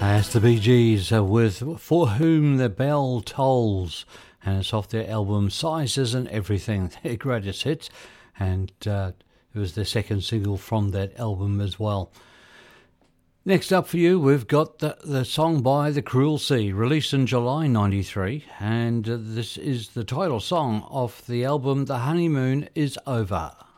That's the Bee Gees with For Whom the Bell Tolls, and it's off their album Size Isn't Everything, their greatest hits, and it was their second single from that album as well. Next up for you, we've got the song by The Cruel Sea, released in July 93, and this is the title song of the album The Honeymoon Is Over.